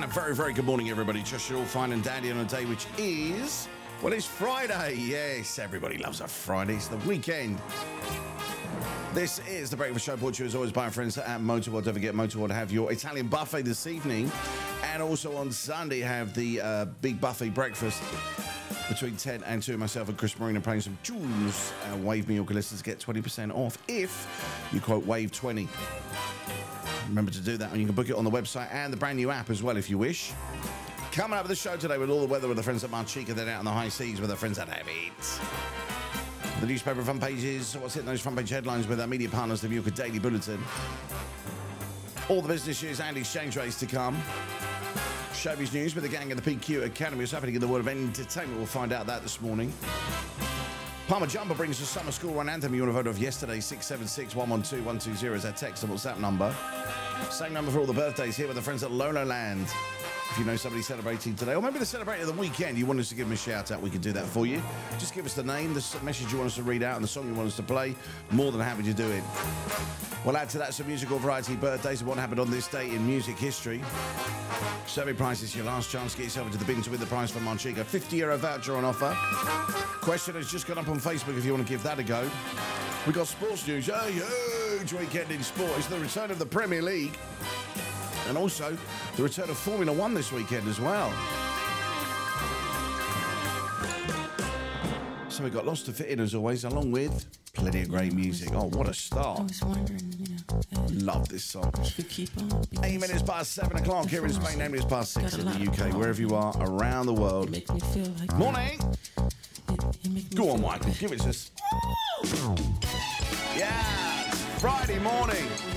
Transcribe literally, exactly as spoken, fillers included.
a very, very good morning, everybody. Just you're all fine and dandy on a day which is, well, it's Friday. Yes, everybody loves a Friday. It's the weekend. This is the Breakfast Show, brought to you as always by our friends at Motorworld. Don't forget, Motorworld have your Italian buffet this evening. And also on Sunday, have the uh, big buffet breakfast between ten and two. Myself and Chris Marina playing some tunes. Uh, Wave Me Your listeners get twenty percent off if you quote Wave twenty. Remember to do that, and you can book it on the website and the brand new app as well if you wish. Coming up with the show today with all the weather with the friends at Marchica, then out on the high seas with our friends at Habit. The newspaper front pages, what's hitting those front page headlines with our media partners, the Muka Daily Bulletin. All the business news and exchange rates to come. Showbiz news with the gang of the P Q Academy. What's happening in the world of entertainment? We'll find out that this morning. Palmer Jumper brings the summer school run anthem you want to vote off yesterday. six seven six, one one two, one two zero is our text and WhatsApp number. Same number for all the birthdays here with the friends at Lolo Land. If you know somebody celebrating today, or maybe they're celebrating the weekend, you want us to give them a shout out, we can do that for you. Just give us the name, the message you want us to read out, and the song you want us to play. More than happy to do it. We'll add to that some musical variety birthdays and what happened on this day in music history. Survey price is your last chance to get yourself into the bin to win the prize for Marchica. fifty euro voucher on offer. Question has just gone up on Facebook if you want to give that a go. We got sports news. A huge weekend in sport. It's the return of the Premier League. And also the return of Formula One this weekend as well. So we got lots to fit in as always, along with plenty of great music. Oh, what a start. I was wondering, you know. Uh, Love this song. keep on, Eight minutes past seven o'clock here in Spain, eight minutes past six in the U K, wherever you are around the world. Make me feel like Morning. It, it make me Go on, feel Michael. Give it to us. Yeah. Friday morning.